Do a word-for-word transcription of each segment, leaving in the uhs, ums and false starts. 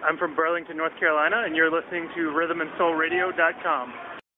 I'm from Burlington, North Carolina, and you're listening to rhythm and soul radio dot com.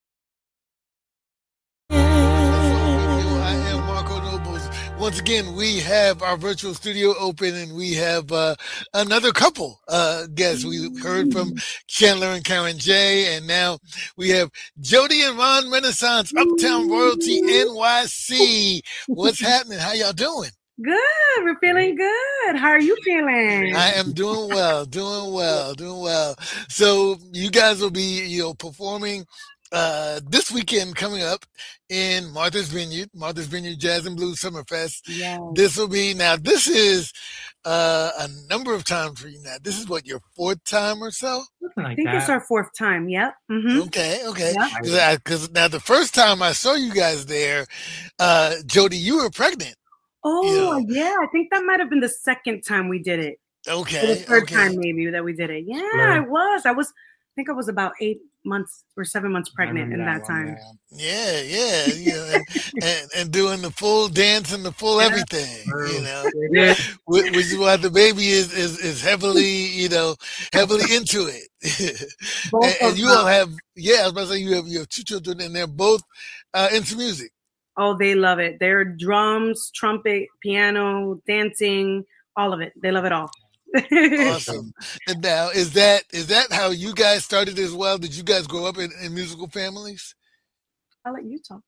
I am Marco Nobles. Once again, we have our virtual studio open, and we have uh, another couple uh, guests. We heard from Chandler and Karen J, and now we have Jody and Ron Renaissance, Uptown Royalty N Y C. What's happening? How y'all doing? Good. We're feeling good. How are you feeling? I am doing well, doing well, doing well. So you guys will be, you know, performing uh, this weekend coming up in Martha's Vineyard, Martha's Vineyard Jazz and Blues Summerfest. Yes. This will be, now this is uh, a number of times for you now. This is what, your fourth time or so? Like I think that. It's our fourth time. Yep. Mm-hmm. Okay, okay. Yep. Because now the first time I saw you guys there, uh, Jody, you were pregnant. Oh, you know? Yeah. I think that might have been the second time we did it. Okay. Or the third okay. time maybe that we did it. Yeah, right. I was. I was, I think I was about eight months or seven months pregnant in that, that time. Yeah, yeah. You know, and, and, and doing the full dance and the full everything, you know, yeah. which is why the baby is, is, is heavily, you know, heavily into it. and, and you all have, yeah, I was about to say you have, you have two children and they're both uh, into music. Oh, they love it. They're drums, trumpet, piano, dancing, all of it. They love it all. Awesome. And now, is that is that how you guys started as well? Did you guys grow up in, in musical families? I'll let you talk.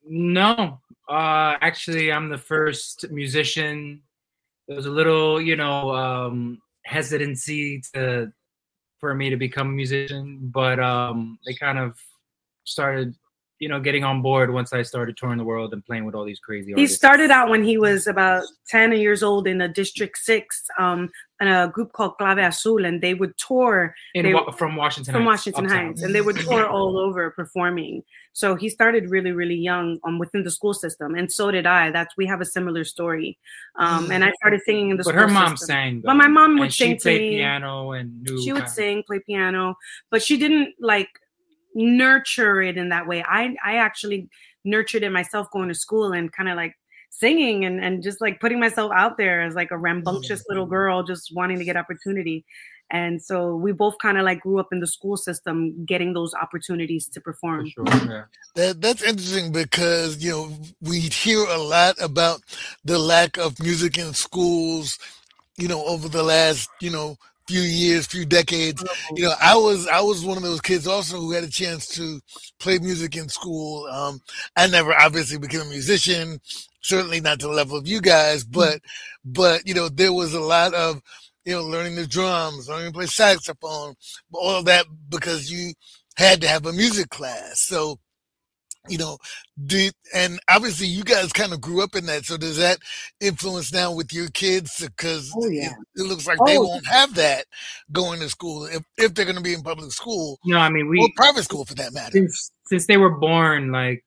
No. Uh, actually, I'm the first musician. There was a little, you know, um, hesitancy to for me to become a musician, but um, they kind of started you know, getting on board once I started touring the world and playing with all these crazy artists. He started out when he was about ten years old in a District six, um, in a group called Clave Azul, and they would tour in, they, from Washington from Heights, Washington uptown. Heights, and they would tour all over performing. So he started really, really young um, within the school system, and so did I. That's we have a similar story. Um, and I started singing in the but school system. But her mom sang. Though. But my mom would and sing she played to me. piano and knew she would kind of... sing, play piano, but she didn't like nurture it in that way. I I actually nurtured it myself, going to school and kind of like singing and, and just like putting myself out there as like a rambunctious little girl just wanting to get opportunity. And so we both kind of like grew up in the school system getting those opportunities to perform. For sure, yeah. That that's interesting because, you know, we hear a lot about the lack of music in schools, you know, over the last, you know, few years, few decades. You know, I was I was one of those kids also who had a chance to play music in school. Um, I never obviously became a musician, certainly not to the level of you guys, but but you know, there was a lot of, you know, learning the drums, learning to play saxophone, all of that because you had to have a music class. So, you know, do, and obviously you guys kind of grew up in that. So does that influence now with your kids? Because oh, yeah. it, it looks like oh. they won't have that going to school if, if they're going to be in public school. No, I mean, we or private school for that matter. Since, since they were born, like,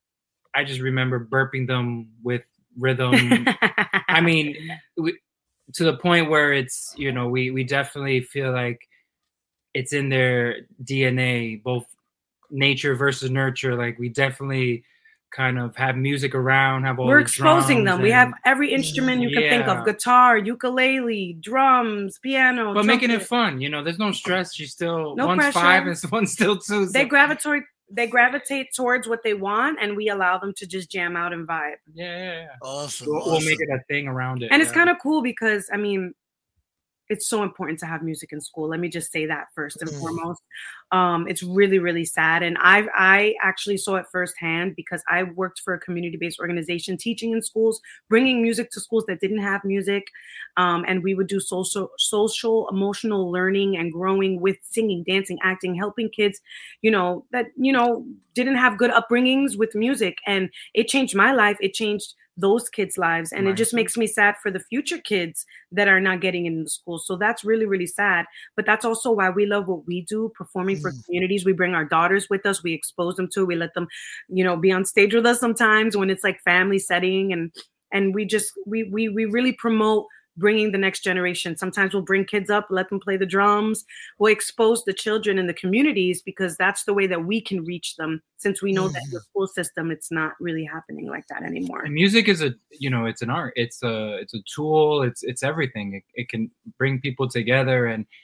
I just remember burping them with rhythm. I mean, we, to the point where it's, you know, we, we definitely feel like it's in their D N A, both nature versus nurture. Like we definitely kind of have music around, have all we're the exposing them. and, we have every instrument you can yeah. think of: guitar, ukulele, drums, piano. But trumpet. making it fun, you know. There's no stress. She's still no one's pressure. five and one's still two. So. They gravitate. They gravitate towards what they want, and we allow them to just jam out and vibe. Yeah, yeah, yeah. Awesome. We'll, awesome. we'll make it a thing around it. And yeah. it's kind of cool because I mean, it's so important to have music in school. Let me just say that first and mm. foremost. Um, it's really, really sad. And I I actually saw it firsthand because I worked for a community-based organization teaching in schools, bringing music to schools that didn't have music. Um, and we would do social, social, emotional learning and growing with singing, dancing, acting, helping kids, you know, that, you know, didn't have good upbringings with music. And it changed my life. It changed those kids' lives. And right. it just makes me sad for the future kids that are not getting into school. So that's really, really sad. But that's also why we love what we do, performing mm. for communities. We bring our daughters with us. We expose them to, we let them, you know, be on stage with us sometimes when it's like family setting. And, and we just, we, we, we really promote bringing the next generation. Sometimes we'll bring kids up, let them play the drums. We'll expose the children in the communities because that's the way that we can reach them. Since we know mm. that in the school system, it's not really happening like that anymore. And music is a, you know, it's an art. It's a, it's a tool. It's, it's everything. It, it can bring people together. And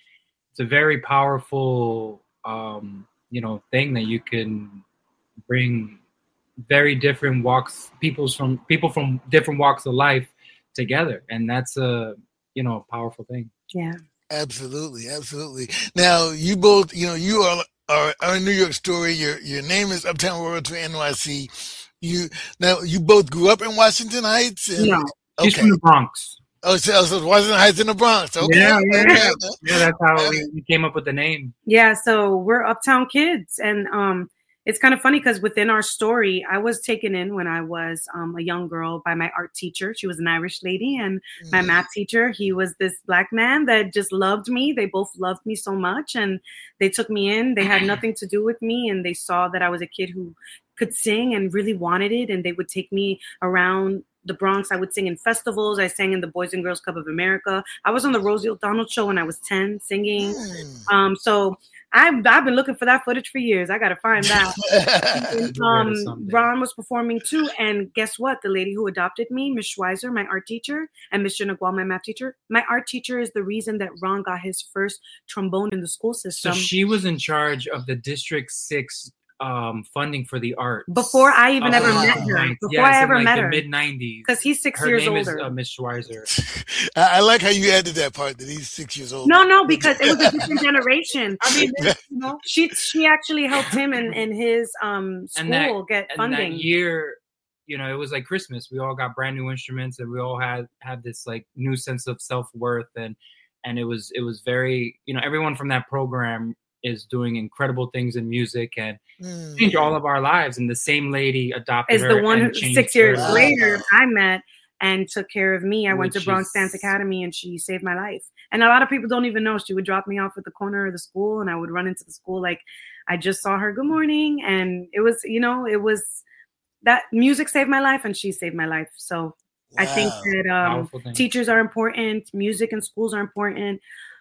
it's a very powerful, um, you know, thing that you can bring very different walks, people's from people from different walks of life together, and that's a, you know, a powerful thing. Yeah, absolutely, absolutely. Now, you both, you know, you are are, are a New York story. Your your name is Uptown Royalty N Y C. You now you both grew up in Washington Heights. And, no, she's okay. from the Bronx. Oh, so, so Washington Heights in the Bronx. Okay. Yeah, yeah, okay. yeah. yeah that's how we, we came up with the name. Yeah, so we're Uptown kids, and um, it's kind of funny because within our story, I was taken in when I was um, a young girl by my art teacher. She was an Irish lady, and mm. my math teacher, he was this black man that just loved me. They both loved me so much, and they took me in. They had nothing to do with me, and they saw that I was a kid who could sing and really wanted it, and they would take me around the Bronx. I would sing in festivals. I sang in the Boys and Girls Club of America. I was on the Rosie O'Donnell show when I was ten, singing. Mm. Um, so I've, I've been looking for that footage for years. I got to find that. and, um, Ron was performing too. And guess what? The lady who adopted me, Miss Schweizer, my art teacher, and Mister Nagual, my math teacher, my art teacher is the reason that Ron got his first trombone in the school system. So she was in charge of the District six um funding for the arts before I even oh, ever met her. Before yes, I ever in like met the her, mid nineties, because he's six her years name older. Is, uh, Miss Schweizer. I, I like how you added that part that he's six years old. No, no, because it was a different generation. I mean, you know, she she actually helped him in, in his um school and that, get funding. And that year, you know, it was like Christmas. We all got brand new instruments, and we all had had this like new sense of self worth, and and it was it was very, you know, everyone from that program is doing incredible things in music and mm. changed all of our lives. And the same lady adopted is her. Is the one who six years her. later I met and took care of me. I Which went to Bronx is... Dance Academy, and she saved my life. And a lot of people don't even know. She would drop me off at the corner of the school, and I would run into the school like I just saw her. Good morning. And it was, you know, it was that music saved my life, and she saved my life. So wow. I think that um, teachers are important. Music and schools are important.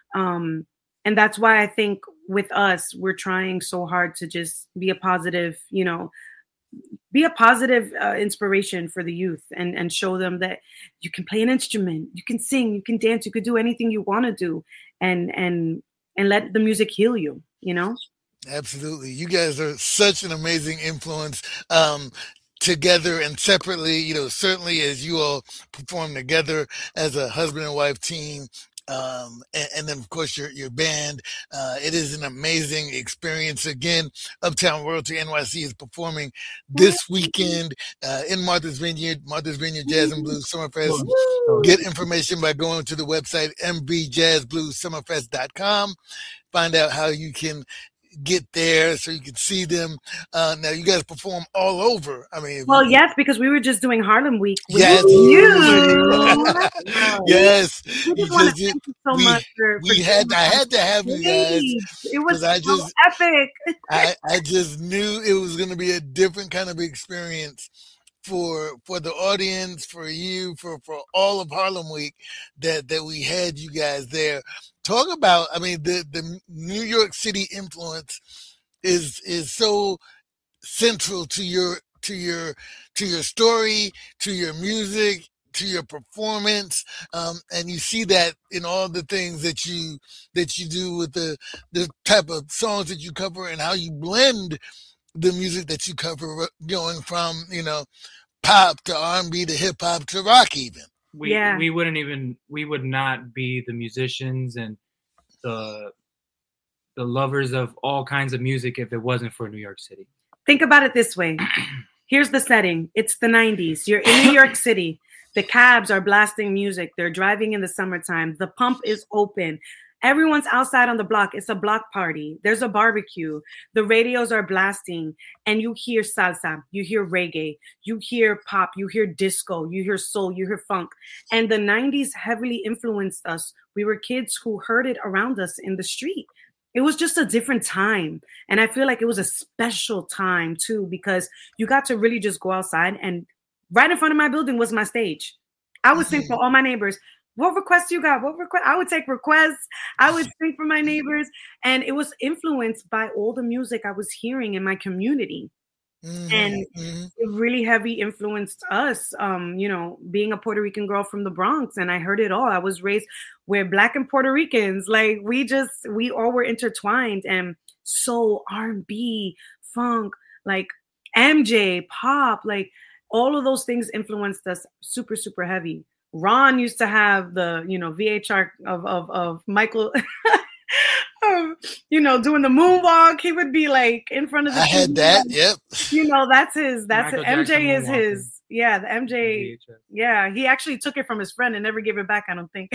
Um, And that's why I think with us, we're trying so hard to just be a positive, you know, be a positive uh, inspiration for the youth and, and show them that you can play an instrument, you can sing, you can dance, you could do anything you want to do, and and and let the music heal you, you know? Absolutely. You guys are such an amazing influence. Um, together and separately, you know, certainly as you all perform together as a husband and wife team. Um, and, and then, of course, your your band. Uh, it is an amazing experience. Again, Uptown Royalty N Y C is performing this weekend uh, in Martha's Vineyard, Martha's Vineyard Jazz and Blues Summerfest. Get information by going to the website m b jazz blues summerfest dot com. Find out how you can get there so you can see them. Uh, now, you guys perform all over. I mean, well, yes, because we were just doing Harlem Week with yes. you. yes, we just want to thank you so we, much for, for we had. I had to have you guys. It was so I just, epic. I, I just knew it was going to be a different kind of experience for for the audience, for you, for, for all of Harlem Week that, that we had you guys there. Talk about, I mean, the, the New York City influence is is so central to your to your to your story, to your music, to your performance, um, and you see that in all the things that you that you do with the the type of songs that you cover and how you blend the music that you cover, going from, you know, pop to R and B to hip hop to rock even. We yeah. we wouldn't even we would not be the musicians and the the lovers of all kinds of music if it wasn't for New York City. Think about it this way. Here's the setting. It's the nineties. You're in New York City. The cabs are blasting music. They're driving in the summertime. The pump is open. Everyone's outside on the block. It's a block party. There's a barbecue. The radios are blasting, and you hear salsa, you hear reggae, you hear pop, you hear disco, you hear soul, you hear funk. And the nineties heavily influenced us. We were kids who heard it around us in the street. It was just a different time. And I feel like it was a special time too, because you got to really just go outside, and right in front of my building was my stage. I would sing for all my neighbors. What requests you got? What request? I would take requests. I would sing for my neighbors. And it was influenced by all the music I was hearing in my community. Mm-hmm. And Mm-hmm. it really heavy influenced us. Um, you know, being a Puerto Rican girl from the Bronx, and I heard it all. I was raised where Black and Puerto Ricans, like we just we all were intertwined, and soul, R and B, funk, like M J, pop, like all of those things influenced us super, super heavy. Ron used to have the, you know, V H R of of, of Michael. Um, you know, doing the moonwalk, he would be like in front of the I T V. had that. Yep. You know, that's his. That's Michael it. M J Jackson is moonwalking. his. Yeah, the M J. V H S. Yeah, he actually took it from his friend and never gave it back. I don't think.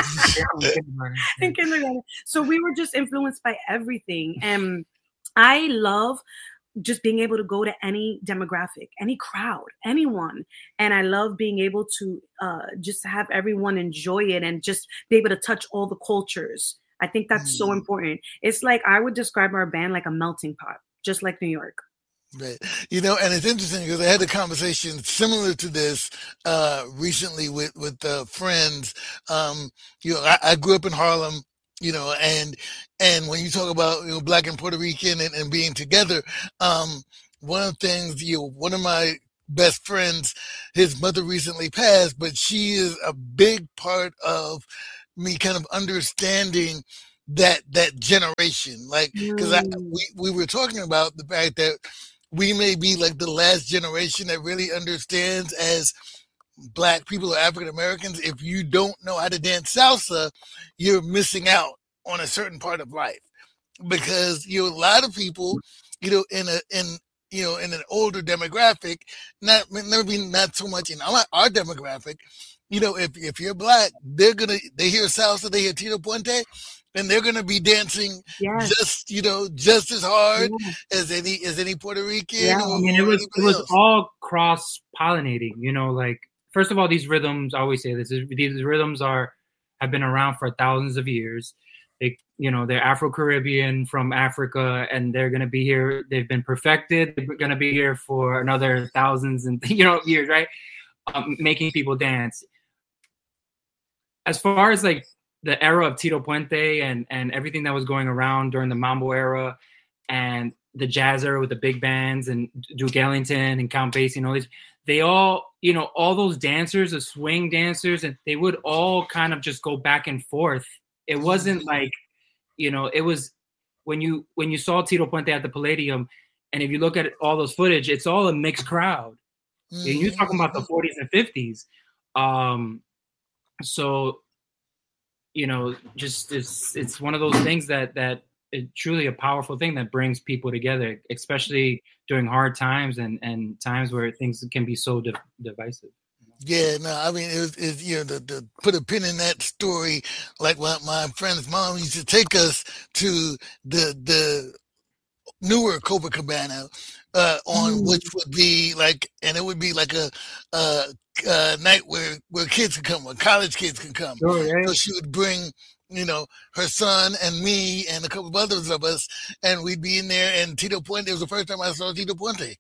In kindergarten. So we were just influenced by everything, and I love just being able to go to any demographic, any crowd, anyone. And I love being able to uh, just have everyone enjoy it and just be able to touch all the cultures. I think that's mm. so important. It's like, I would describe our band like a melting pot, just like New York. Right. You know, and it's interesting because I had a conversation similar to this uh, recently with, with uh, friends. Um, you know, I, I grew up in Harlem. You know, and and when you talk about, you know, Black and Puerto Rican and, and being together, um, one of the things, you know, one of my best friends, his mother recently passed, but she is a big part of me kind of understanding that that generation. Like, because mm. I we, we were talking about the fact that we may be like the last generation that really understands as Black people or African Americans, if you don't know how to dance salsa, you're missing out on a certain part of life, because you know a lot of people, you know, in a in you know in an older demographic, not maybe not so much in our, our demographic, you know, if if you're Black, they're gonna they hear salsa, they hear Tito Puente, and they're gonna be dancing yes. just you know just as hard yes. as any as any Puerto Rican. Yeah, or, I mean, it was it was else. all cross pollinating, you know, like. First of all, these rhythms, I always say this, these rhythms are have been around for thousands of years. They, you know, they're Afro-Caribbean from Africa, and they're going to be here. They've been perfected. They're going to be here for another thousands and, you know, years, right? Um, making people dance. As far as like the era of Tito Puente and, and everything that was going around during the Mambo era and the jazz era with the big bands and Duke Ellington and Count Basie and all these, they all, you know, all those dancers, the swing dancers, and they would all kind of just go back and forth. It wasn't like, you know, it was when you when you saw Tito Puente at the Palladium, and if you look at all those footage, it's all a mixed crowd. Mm-hmm. And you're talking about the forties and fifties. Um, so, you know, just it's it's one of those things that that is truly a powerful thing that brings people together, especially during hard times and, and times where things can be so di- divisive. Yeah, no, I mean, it was, it, you know, to, to put a pin in that story, like my, my friend's mom used to take us to the the newer Copacabana, uh, on mm. which would be like, and it would be like a, a, a night where, where kids could come, where college kids could come. Oh, yeah. So she would bring, you know, her son and me and a couple of others of us, and we'd be in there. And Tito Puente, it was the first time I saw Tito Puente.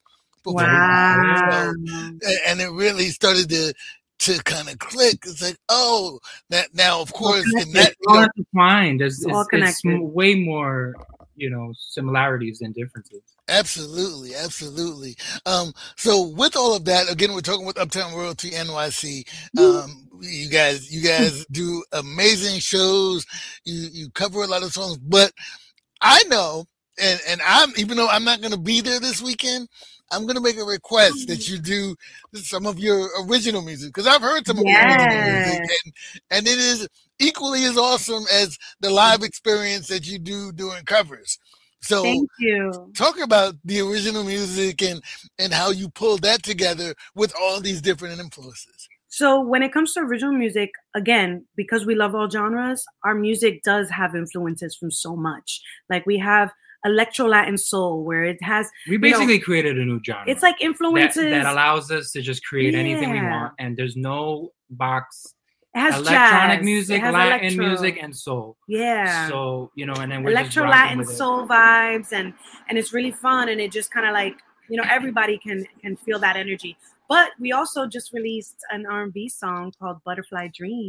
Wow. So, and it really started to to kind of click. It's like, oh, that now, of course, in that, it's all intertwined. It's, it's, all it's, it's way more, you know, similarities than differences. Absolutely, absolutely. Um, so with all of that, again, we're talking with Uptown Royalty N Y C. Um, you guys, you guys do amazing shows. You you cover a lot of songs, but I know, and and I'm even though I'm not going to be there this weekend, I'm going to make a request that you do some of your original music, because I've heard some of yes. your original music, and, and it is equally as awesome as the live experience that you do doing covers. So thank you. Talk about the original music and, and how you pulled that together with all these different influences. So when it comes to original music, again, because we love all genres, our music does have influences from so much. Like we have electro Latin soul, where it has we basically you know, created a new genre. It's like influences that, that allows us to just create yeah. anything we want, and there's no box. It has electronic jazz. music, has Latin electro. music, and soul. Yeah. So you know, and then we're electro just Latin with soul it. vibes, and and it's really fun, and it just kind of like, you know, everybody can can feel that energy. But we also just released an R and B song called Butterfly Dream.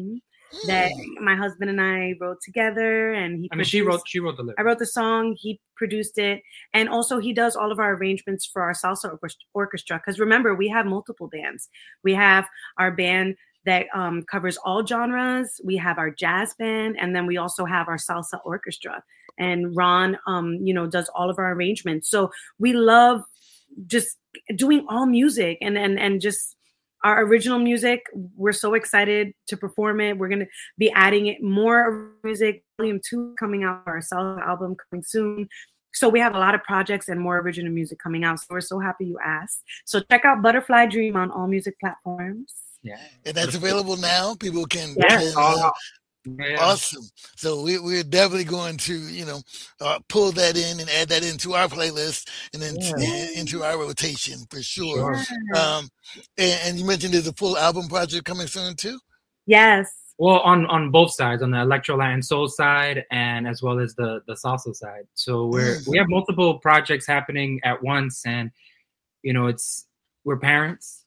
that my husband and I wrote together, and he. I mean, she wrote. She wrote the lyrics. I wrote the song. He produced it, and also he does all of our arrangements for our salsa orchestra. Because remember, we have multiple bands. We have our band that um, covers all genres. We have our jazz band, and then we also have our salsa orchestra. And Ron, um, you know, does all of our arrangements. So we love just doing all music, and and and just. Our original music, we're so excited to perform it. We're going to be adding it more music. Volume two coming out, our solo album coming soon. So we have a lot of projects and more original music coming out. So we're so happy you asked. So check out Butterfly Dream on all music platforms. Yeah. And that's available now. People can, yeah. can uh, yeah. Awesome. So we, we're definitely going to, you know, uh, pull that in and add that into our playlist and then yeah. t- into our rotation for sure. sure. Um, and, and you mentioned there's a full album project coming soon too? Yes. Well, on, on both sides, on the electro Latin soul side and as well as the, the salsa side. So we're mm. we have multiple projects happening at once, and you know, it's we're parents,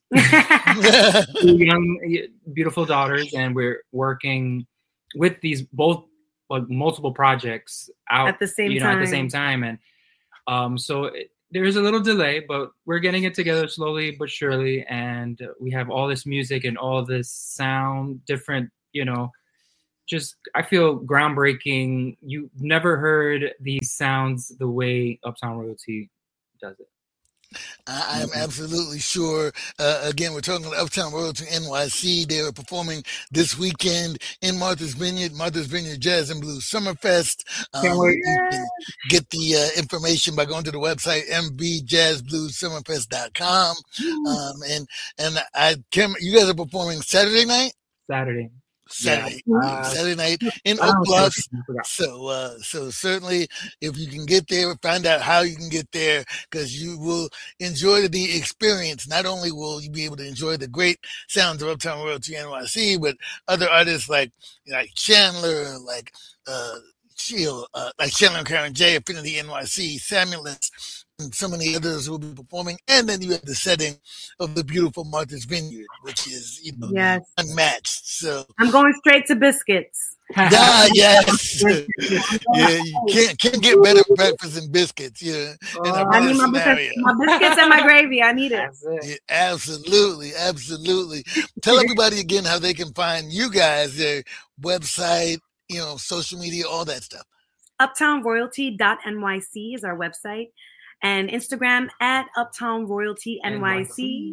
two young, beautiful daughters, and we're working with these both like multiple projects out at the same you know time. at the same time, and um so it, there's a little delay, but we're getting it together slowly but surely, and we have all this music and all this sound, different, you know, just I feel groundbreaking. You've never heard these sounds the way Uptown Royalty does it. I am absolutely sure. Uh, again, we're talking about Uptown Royalty N Y C. They are performing this weekend in Martha's Vineyard, Martha's Vineyard Jazz and Blues Summerfest. Um, you can get the uh, information by going to the website m b jazz blues summerfest dot com. Um, and and I can you guys are performing Saturday night? Saturday. Saturday, yeah. uh, Saturday night in Oak Bluffs. So, uh, so certainly, if you can get there, find out how you can get there, because you will enjoy the experience. Not only will you be able to enjoy the great sounds of Uptown Royalty N Y C, but other artists like like Chandler, like uh, Shield, uh, like Chandler and Karen J, Affinity N Y C, Samulus, and so many others will be performing. And then you have the setting of the beautiful Martha's Vineyard, which is, you know, yes. unmatched. So I'm going straight to biscuits. Yeah, yes. Yeah, you can't can't get better breakfast than biscuits. Yeah, in a I need my biscuits, my biscuits and my gravy. I need it. Yeah, absolutely, absolutely. Tell everybody again how they can find you guys, their website, you know, social media, all that stuff. uptown royalty dot n y c is our website, and Instagram at Uptown Royalty N Y C.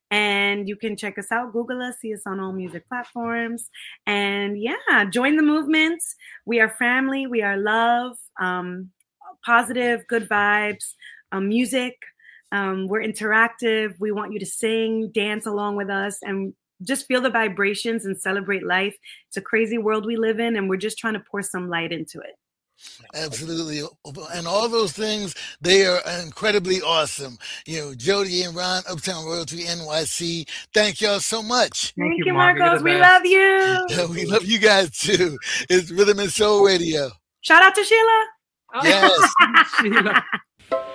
And you can check us out, Google us, see us on all music platforms. And yeah, join the movement. We are family. We are love, um, positive, good vibes, um, music. Um, we're interactive. We want you to sing, dance along with us, and just feel the vibrations and celebrate life. It's a crazy world we live in, and we're just trying to pour some light into it. Absolutely. And all those things, they are incredibly awesome. You know, Jody and Ron, Uptown Royalty N Y C, thank y'all so much. Thank, thank you, Marcos. We love you. Yeah, we love you guys too. It's Rhythm and Soul Radio. Shout out to Sheila. Yes. Sheila.